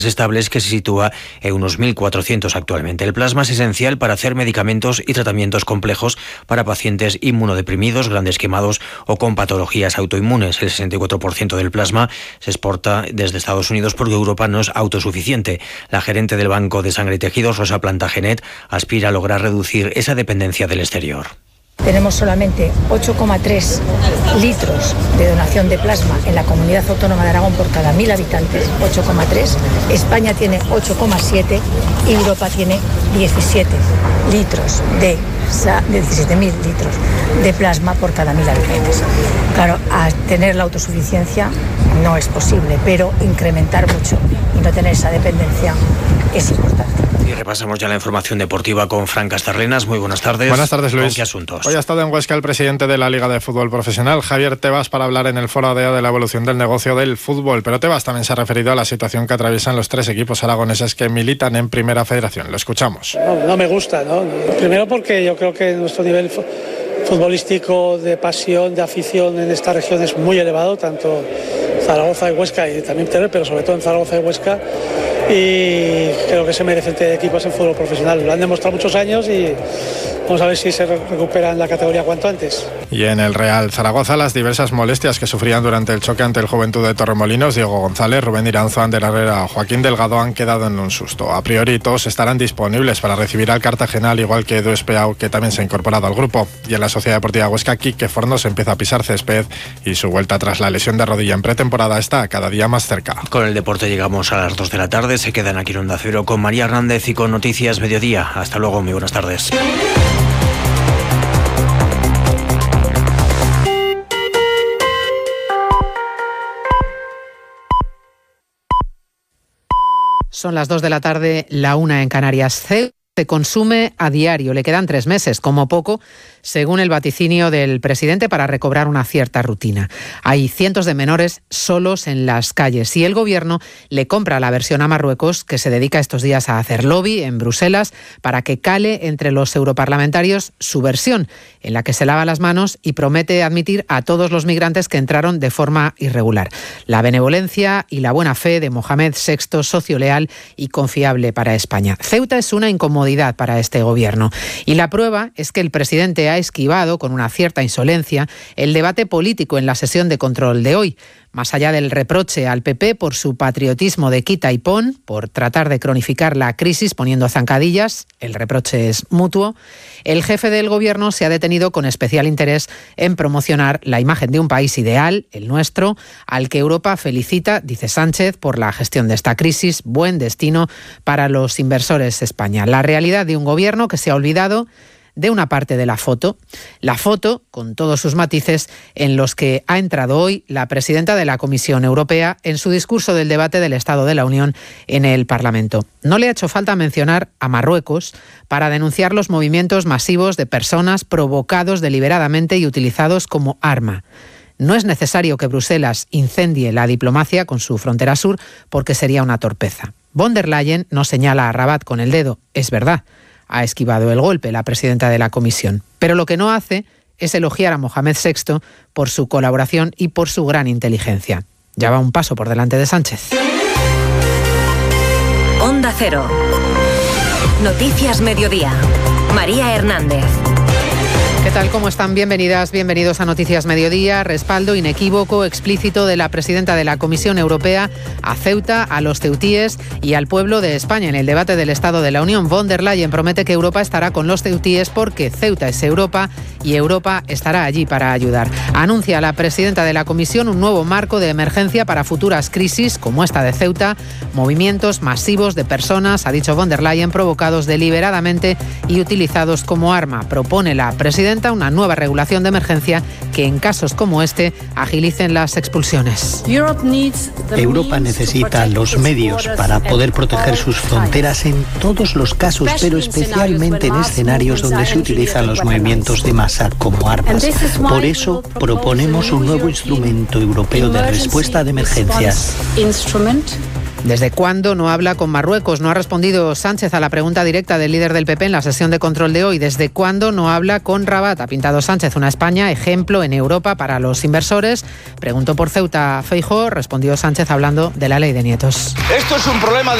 estables, que se sitúa en unos 1.400 actualmente. El plasma es esencial para hacer medicamentos y tratamientos complejos para pacientes inmunodeprimidos, grandes quemados o con patologías autoinmunes. El 64% del plasma se exporta desde Estados Unidos porque Europa no es autosuficiente. La gerente del Banco de Sangre y Tejidos, Rosa Plantagenet, aspira a lograr reducir esa dependencia del exterior. Tenemos solamente 8,3 litros de donación de plasma en la Comunidad Autónoma de Aragón por cada 1.000 habitantes, 8,3. España tiene 8,7 y Europa tiene 17 litros de 17.000 litros de plasma por cada 1.000 habitantes. Claro, a tener la autosuficiencia no es posible, pero incrementar mucho y no tener esa dependencia es importante. Y repasamos ya la información deportiva con Fran Castarlenas. Muy buenas tardes. Buenas tardes, Luis. ¿Con qué asuntos? Hoy ha estado en Huesca el presidente de la Liga de Fútbol Profesional, Javier Tebas, para hablar en el Foro ADEA de la evolución del negocio del fútbol. Pero Tebas también se ha referido a la situación que atraviesan los 3 equipos aragoneses que militan en Primera Federación. Lo escuchamos. No me gusta, ¿no? Primero porque yo creo que nuestro nivel futbolístico de pasión, de afición en esta región es muy elevado, tanto Zaragoza y Huesca y también Teruel, pero sobre todo en Zaragoza y Huesca. Y creo que se merecen equipos en fútbol profesional. Lo han demostrado muchos años y vamos a ver si se recuperan la categoría cuanto antes. Y en el Real Zaragoza, las diversas molestias que sufrían durante el choque ante el Juventud de Torremolinos, Diego González, Rubén Iranzo, Ander Herrera o Joaquín Delgado han quedado en un susto. A priori todos estarán disponibles para recibir al Cartagena, al igual que Edu Espeau, que también se ha incorporado al grupo. Y en la Sociedad Deportiva Huesca, Quique Fornos empieza a pisar césped y su vuelta tras la lesión de rodilla en pretemporada está cada día más cerca. Con el deporte llegamos a las 2 de la tarde. Se quedan aquí en Onda Cero con María Hernández y con Noticias Mediodía. Hasta luego, muy buenas tardes. Son las 2 de la tarde, la 1 en Canarias. Se consume a diario. Le quedan 3 meses, como poco, según el vaticinio del presidente, para recobrar una cierta rutina. Hay cientos de menores solos en las calles y el gobierno le compra la versión a Marruecos, que se dedica estos días a hacer lobby en Bruselas para que cale entre los europarlamentarios su versión, en la que se lava las manos y promete admitir a todos los migrantes que entraron de forma irregular. La benevolencia y la buena fe de Mohamed VI, socio leal y confiable para España. Ceuta es una incomodidad para este gobierno y la prueba es que el presidente ha esquivado con una cierta insolencia el debate político en la sesión de control de hoy. Más allá del reproche al PP por su patriotismo de quita y pon, por tratar de cronificar la crisis poniendo zancadillas, el reproche es mutuo, el jefe del gobierno se ha detenido con especial interés en promocionar la imagen de un país ideal, el nuestro, al que Europa felicita, dice Sánchez, por la gestión de esta crisis, buen destino para los inversores España. La realidad de un gobierno que se ha olvidado de una parte de la foto con todos sus matices en los que ha entrado hoy la presidenta de la Comisión Europea en su discurso del debate del Estado de la Unión en el Parlamento. No le ha hecho falta mencionar a Marruecos para denunciar los movimientos masivos de personas provocados deliberadamente y utilizados como arma. No es necesario que Bruselas incendie la diplomacia con su frontera sur porque sería una torpeza. Von der Leyen no señala a Rabat con el dedo, es verdad. Ha esquivado el golpe la presidenta de la Comisión. Pero lo que no hace es elogiar a Mohamed VI por su colaboración y por su gran inteligencia. Ya va un paso por delante de Sánchez. Onda Cero. Noticias Mediodía. María Hernández. ¿Qué tal? ¿Cómo están? Bienvenidas, bienvenidos a Noticias Mediodía. Respaldo inequívoco, explícito de la presidenta de la Comisión Europea a Ceuta, a los ceutíes y al pueblo de España. En el debate del Estado de la Unión, Von der Leyen promete que Europa estará con los ceutíes porque Ceuta es Europa y Europa estará allí para ayudar. Anuncia la presidenta de la Comisión un nuevo marco de emergencia para futuras crisis como esta de Ceuta, movimientos masivos de personas, ha dicho Von der Leyen, provocados deliberadamente y utilizados como arma. Propone la presidenta una nueva regulación de emergencia que en casos como este agilicen las expulsiones. Europa necesita los medios para poder proteger sus fronteras en todos los casos, pero especialmente en escenarios donde se utilizan los movimientos de masa como armas. Por eso proponemos un nuevo instrumento europeo de respuesta de emergencias. ¿Desde cuándo no habla con Marruecos? No ha respondido Sánchez a la pregunta directa del líder del PP en la sesión de control de hoy. ¿Desde cuándo no habla con Rabat? Ha pintado Sánchez una España ejemplo en Europa para los inversores. Preguntó por Ceuta Feijóo, respondió Sánchez hablando de la ley de nietos. Esto es un problema